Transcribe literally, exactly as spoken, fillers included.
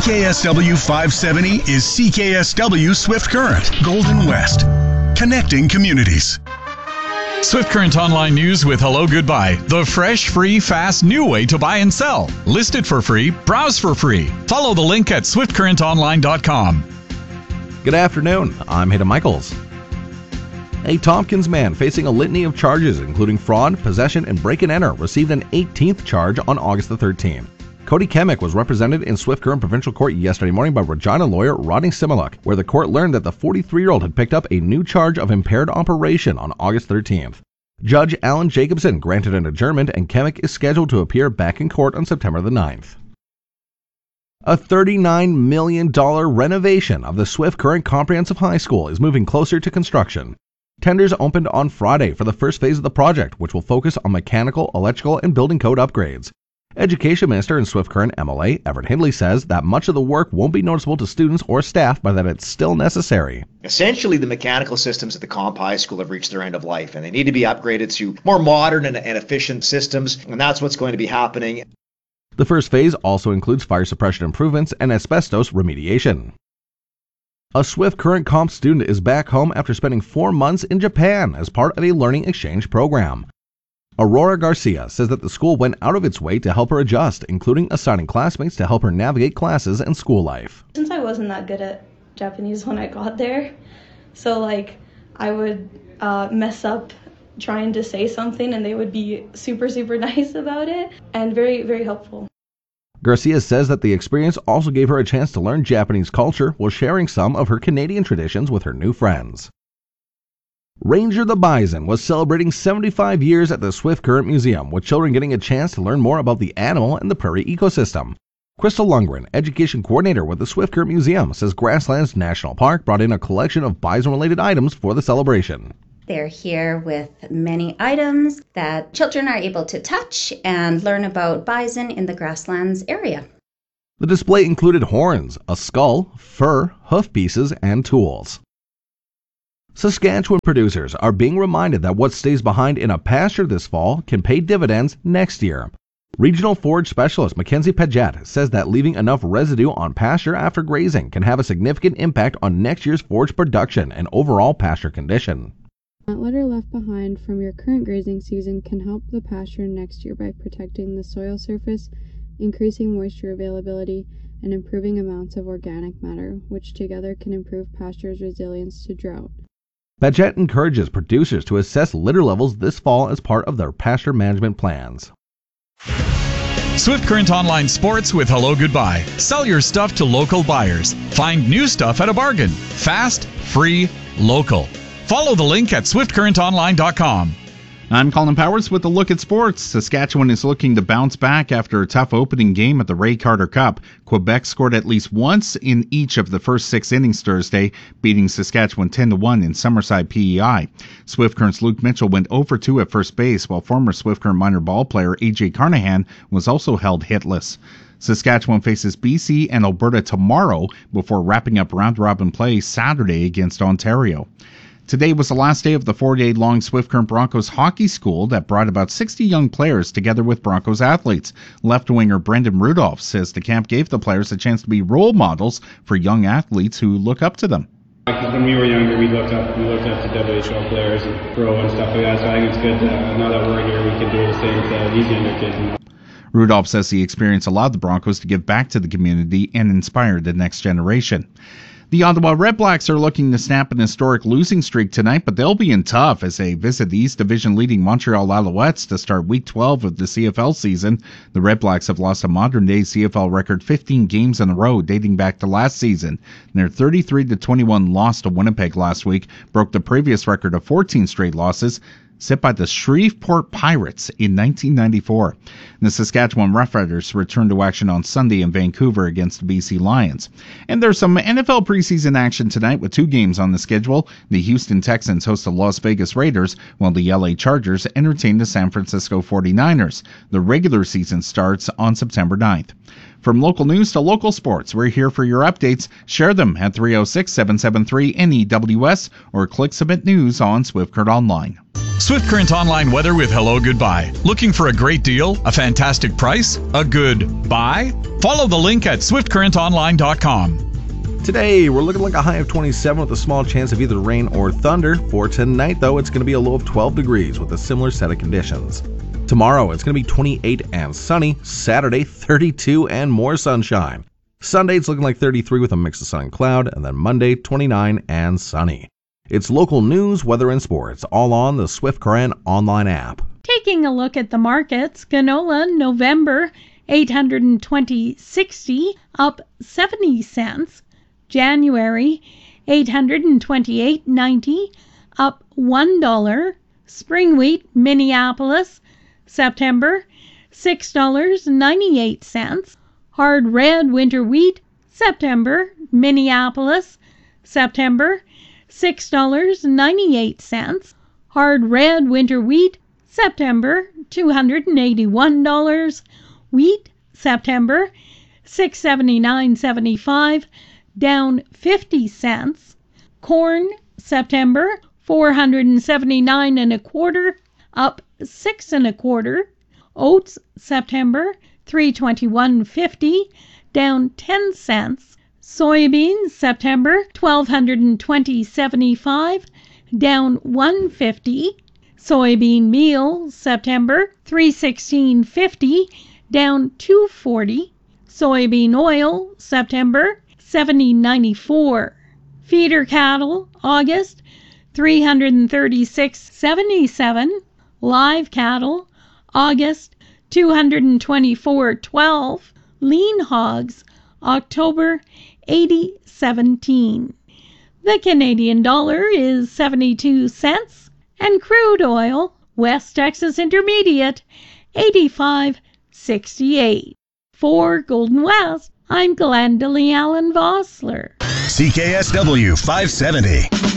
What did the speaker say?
K S W five seventy is C K S W Swift Current, Golden West. Connecting communities. Swift Current Online News with Hello Goodbye. The fresh, free, fast, new way to buy and sell. List it for free. Browse for free. Follow the link at swift current online dot com. Good afternoon. I'm Hayden Michaels. A Tompkins man facing a litany of charges, including fraud, possession, and break-and-enter, received an eighteenth charge on August the thirteenth. Cody Kemick was represented in Swift Current Provincial Court yesterday morning by Regina lawyer Rodney Similuk, where the court learned that the forty-three-year-old had picked up a new charge of impaired operation on August thirteenth. Judge Alan Jacobson granted an adjournment, and Kemick is scheduled to appear back in court on September the ninth. A thirty-nine million dollars renovation of the Swift Current Comprehensive High School is moving closer to construction. Tenders opened on Friday for the first phase of the project, which will focus on mechanical, electrical, and building code upgrades. Education Minister and Swift Current M L A Everett Hindley says that much of the work won't be noticeable to students or staff, but that it's still necessary. Essentially, the mechanical systems at the Comp High School have reached their end of life, and they need to be upgraded to more modern and, and efficient systems, and that's what's going to be happening. The first phase also includes fire suppression improvements and asbestos remediation. A Swift Current Comp student is back home after spending four months in Japan as part of a learning exchange program. Aurora Garcia says that the school went out of its way to help her adjust, including assigning classmates to help her navigate classes and school life. Since I wasn't that good at Japanese when I got there, so like I would uh, mess up trying to say something and they would be super, super nice about it and very, very helpful. Garcia says that the experience also gave her a chance to learn Japanese culture while sharing some of her Canadian traditions with her new friends. Ranger the Bison was celebrating seventy-five years at the Swift Current Museum, with children getting a chance to learn more about the animal and the prairie ecosystem. Crystal Lundgren, education coordinator with the Swift Current Museum, says Grasslands National Park brought in a collection of bison-related items for the celebration. They're here with many items that children are able to touch and learn about bison in the Grasslands area. The display included horns, a skull, fur, hoof pieces, and tools. Saskatchewan producers are being reminded that what stays behind in a pasture this fall can pay dividends next year. Regional forage specialist Mackenzie Paget says that leaving enough residue on pasture after grazing can have a significant impact on next year's forage production and overall pasture condition. That litter left behind from your current grazing season can help the pasture next year by protecting the soil surface, increasing moisture availability, and improving amounts of organic matter, which together can improve pasture's resilience to drought. Paget encourages producers to assess litter levels this fall as part of their pasture management plans. Swift Current Online Sports with Hello Goodbye. Sell your stuff to local buyers. Find new stuff at a bargain. Fast, free, local. Follow the link at swift current online dot com. I'm Colin Powers with a look at sports. Saskatchewan is looking to bounce back after a tough opening game at the Ray Carter Cup. Quebec scored at least once in each of the first six innings Thursday, beating Saskatchewan ten to one in Summerside P E I. Swift Current's Luke Mitchell went oh for two at first base, while former Swift Current minor ball player A J Carnahan was also held hitless. Saskatchewan faces B C and Alberta tomorrow before wrapping up round-robin play Saturday against Ontario. Today was the last day of the four-day-long Swift Current Broncos hockey school that brought about sixty young players together with Broncos athletes. Left-winger Brendan Rudolph says the camp gave the players a chance to be role models for young athletes who look up to them. When we were younger, we looked up we looked up to W H L players and pro and stuff like that, so I think it's good that now that we're here, we can do the same to these younger kids. Rudolph says the experience allowed the Broncos to give back to the community and inspire the next generation. The Ottawa Redblacks are looking to snap an historic losing streak tonight, but they'll be in tough as they visit the East Division leading Montreal Alouettes to start Week twelve of the C F L season. The Redblacks have lost a modern-day C F L record fifteen games in a row dating back to last season. Their thirty-three to twenty-one loss to Winnipeg last week broke the previous record of fourteen straight losses set by the Shreveport Pirates in nineteen ninety-four. The Saskatchewan Roughriders return to action on Sunday in Vancouver against the B C Lions. And there's some N F L preseason action tonight with two games on the schedule. The Houston Texans host the Las Vegas Raiders, while the L A Chargers entertain the San Francisco forty-niners. The regular season starts on September ninth. From local news to local sports, we're here for your updates. Share them at three oh six, seven seven three, N E W S or click Submit News on Swift Current Online. Swift Current Online weather with Hello Goodbye. Looking for a great deal? A fantastic price? A good buy? Follow the link at swift current online dot com. Today, we're looking like a high of twenty-seven with a small chance of either rain or thunder. For tonight, though, it's going to be a low of twelve degrees with a similar set of conditions. Tomorrow, it's going to be twenty-eight and sunny. Saturday, thirty-two and more sunshine. Sunday, it's looking like thirty-three with a mix of sun and cloud. And then Monday, twenty-nine and sunny. It's local news, weather, and sports, all on the Swift Current online app. Taking a look at the markets, canola November eight hundred twenty sixty up seventy cents. January eight hundred twenty-eight ninety up one dollar. Spring wheat Minneapolis September six dollars and ninety-eight cents. Hard red winter wheat September Minneapolis September six dollars and ninety-eight cents. Hard red winter wheat September two hundred eighty-one dollars. Wheat September six seventy-nine seventy-five down fifty cents. Corn September four hundred seventy-nine and a quarter up six and a quarter. Oats September three twenty-one fifty down ten cents. Soybeans September twelve twenty seventy-five down one fifty. Soybean meal September three sixteen fifty down two forty. Soybean oil September seventy ninety-four. Feeder cattle August three thirty-six seventy-seven. Live cattle August two twenty-four twelve. Lean hogs October eighty seventeen. The Canadian dollar is seventy-two cents and crude oil West Texas Intermediate eighty-five sixty-eight. For Golden West, I'm Glendalee Allen Vossler. C K S W five seventy.